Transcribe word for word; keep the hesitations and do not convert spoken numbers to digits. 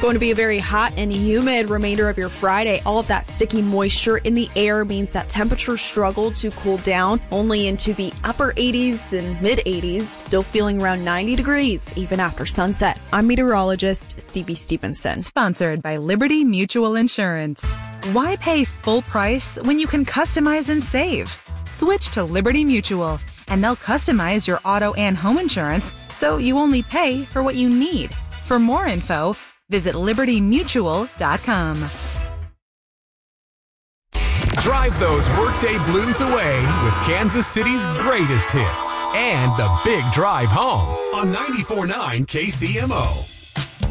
Going to be a very hot and humid remainder of your Friday. All of that sticky moisture in the air means that temperatures struggle to cool down only into the upper eighties and mid eighties, still feeling around ninety degrees even after sunset. I'm meteorologist Stevie Stevenson. Sponsored by Liberty Mutual Insurance. Why pay full price when you can customize and save? Switch to Liberty Mutual, and they'll customize your auto and home insurance so you only pay for what you need. For more info, visit liberty mutual dot com. Drive those workday blues away with Kansas City's greatest hits and the Big Drive home on ninety-four point nine K C M O.